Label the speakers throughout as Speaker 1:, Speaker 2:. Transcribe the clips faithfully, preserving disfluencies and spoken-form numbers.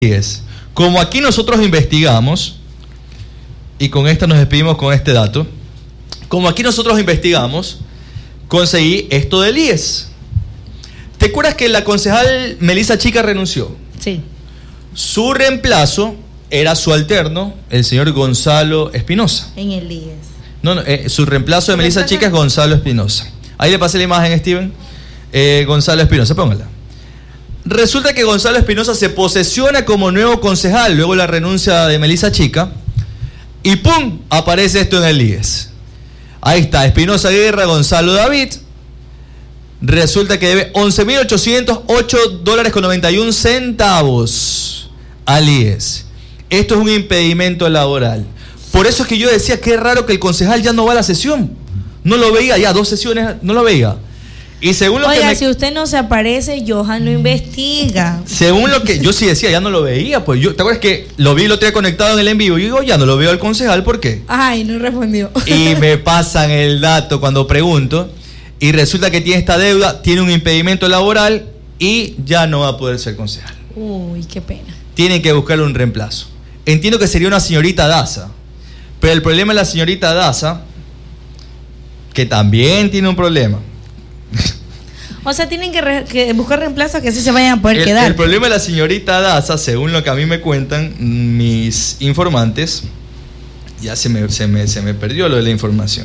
Speaker 1: es, como aquí nosotros investigamos, y con esto nos despedimos con este dato, como aquí nosotros investigamos, conseguí esto del I E S. ¿Te acuerdas que la concejal Melissa Chica renunció?
Speaker 2: Sí.
Speaker 1: Su reemplazo era su alterno, el señor Gonzalo Espinosa.
Speaker 2: En el I E S.
Speaker 1: No, no, eh, su reemplazo de Melissa Chica es Gonzalo Espinosa. Ahí le pasé la imagen, Steven. Eh, Gonzalo Espinosa, póngala. Resulta que Gonzalo Espinosa se posesiona como nuevo concejal luego de la renuncia de Melissa Chica y ¡pum! Aparece esto en el I E S. Ahí está, Espinosa Guerra, Gonzalo David. Resulta que debe once mil ochocientos ocho dólares con noventa y un centavos al I E S. Esto es un impedimento laboral. Por eso es que yo decía que es raro que el concejal ya no va a la sesión. No lo veía, ya dos sesiones no lo veía. Y según lo
Speaker 2: Oiga,
Speaker 1: que me...
Speaker 2: si usted no se aparece, Johan lo investiga.
Speaker 1: Según lo que yo sí decía, ya no lo veía, pues yo, ¿te acuerdas que lo vi, lo tenía conectado en el en vivo? Y digo, ya no lo veo al concejal, ¿por qué?
Speaker 2: Ay, no respondió.
Speaker 1: Y me pasan el dato cuando pregunto, y resulta que tiene esta deuda, tiene un impedimento laboral y ya no va a poder ser concejal.
Speaker 2: Uy, qué pena.
Speaker 1: Tienen que buscarle un reemplazo. Entiendo que sería una señorita Daza, pero el problema es la señorita Daza, que también tiene un problema.
Speaker 2: O sea, tienen que, re, que buscar reemplazos que así se vayan a poder
Speaker 1: el,
Speaker 2: quedar.
Speaker 1: El problema de la señorita Daza, según lo que a mí me cuentan mis informantes, ya se me, se me, se me perdió lo de la información.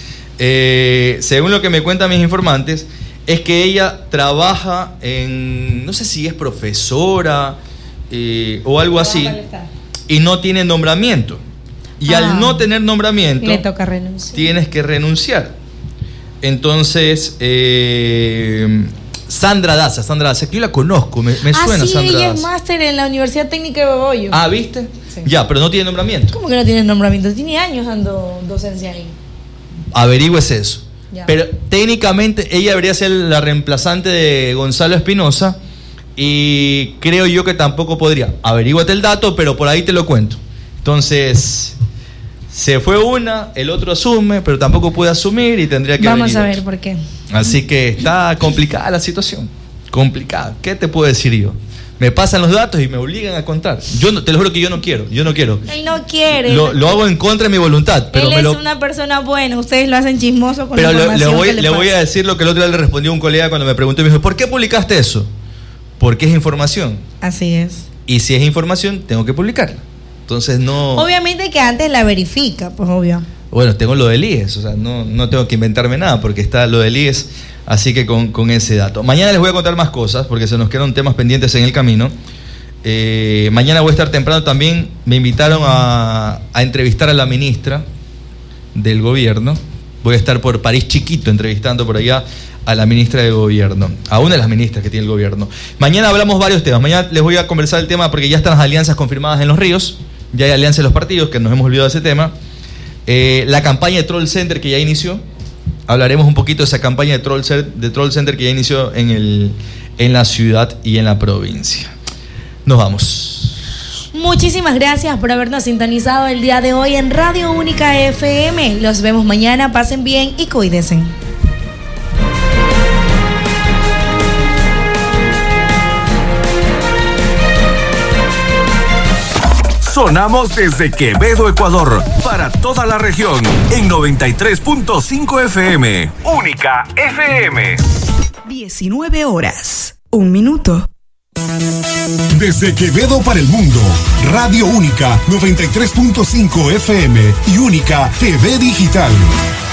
Speaker 1: Eh, según lo que me cuentan mis informantes, es que ella trabaja en, no sé si es profesora eh, o algo así, y no tiene nombramiento. Y ah, al no tener nombramiento,
Speaker 2: le toca renunciar.
Speaker 1: Tienes que renunciar. Entonces, eh, Sandra Daza, Sandra Daza, que yo la conozco, me, me
Speaker 2: ah,
Speaker 1: suena
Speaker 2: sí,
Speaker 1: Sandra
Speaker 2: ella
Speaker 1: Daza.
Speaker 2: Es máster en la Universidad Técnica de Bogoyo.
Speaker 1: Ah, ¿viste?
Speaker 2: Sí.
Speaker 1: Ya, pero no tiene nombramiento.
Speaker 2: ¿Cómo que no tiene nombramiento? Tiene años dando docencia ahí.
Speaker 1: Averigües eso.
Speaker 2: Ya.
Speaker 1: Pero técnicamente ella debería ser la reemplazante de Gonzalo Espinosa y creo yo que tampoco podría. Averíguate el dato, pero por ahí te lo cuento. Entonces... se fue una, el otro asume, pero tampoco puede asumir y tendría que
Speaker 2: Vamos
Speaker 1: venir
Speaker 2: a ver
Speaker 1: otro.
Speaker 2: por qué.
Speaker 1: Así que está complicada la situación. Complicada. ¿Qué te puedo decir yo? Me pasan los datos y me obligan a contar. Yo no, te lo juro que yo no quiero. Yo no quiero.
Speaker 2: Él no quiere.
Speaker 1: Lo, lo hago en contra de mi voluntad. Pero
Speaker 2: Él
Speaker 1: me
Speaker 2: es
Speaker 1: lo,
Speaker 2: una persona buena. Ustedes lo hacen chismoso con
Speaker 1: pero
Speaker 2: la
Speaker 1: le,
Speaker 2: información
Speaker 1: le, voy,
Speaker 2: que le,
Speaker 1: le voy a decir lo que el otro día le respondió un colega cuando me preguntó y me dijo, ¿por qué publicaste eso? Porque es información.
Speaker 2: Así es.
Speaker 1: Y si es información, tengo que publicarla. Entonces no...
Speaker 2: Obviamente que antes la verifica, pues obvio.
Speaker 1: Bueno, tengo lo del I E S, o sea, no, no tengo que inventarme nada porque está lo del I E S, así que con, con ese dato. Mañana les voy a contar más cosas porque se nos quedaron temas pendientes en el camino. Eh, mañana voy a estar temprano también, me invitaron a, a entrevistar a la ministra del gobierno. Voy a estar por París Chiquito entrevistando por allá a la ministra de gobierno, a una de las ministras que tiene el gobierno. Mañana hablamos varios temas, mañana les voy a conversar el tema porque ya están las alianzas confirmadas en Los Ríos. Ya hay alianza en los partidos, que nos hemos olvidado de ese tema. Eh, la campaña de Troll Center que ya inició. Hablaremos un poquito de esa campaña de Troll, de Troll Center que ya inició en, el, en la ciudad y en la provincia. Nos vamos.
Speaker 2: Muchísimas gracias por habernos sintonizado el día de hoy en Radio Única F M. Los vemos mañana. Pasen bien y cuídense.
Speaker 3: Sonamos desde Quevedo, Ecuador, para toda la región, en noventa y tres punto cinco F M. Única F M.
Speaker 4: diecinueve horas, un minuto.
Speaker 5: Desde Quevedo para el mundo, Radio Única noventa y tres punto cinco F M y Única T V Digital.